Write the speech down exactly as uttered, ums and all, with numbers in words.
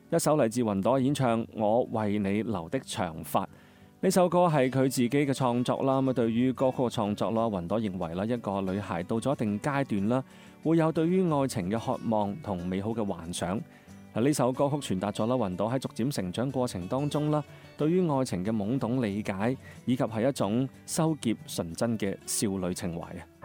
一首嚟自雲朵演唱《我為你留的長髮》。呢首歌係佢自己嘅創作啦。咁對於歌曲嘅創作啦，雲朵認為啦，一個女孩到咗一定階段啦，會有對於愛情嘅渴望同美好嘅幻想。嗱，呢首歌曲傳達咗啦，雲朵喺逐漸成長過程當中啦，對於愛情嘅懵懂理解，以及係一種羞澀純真嘅少女情懷啊。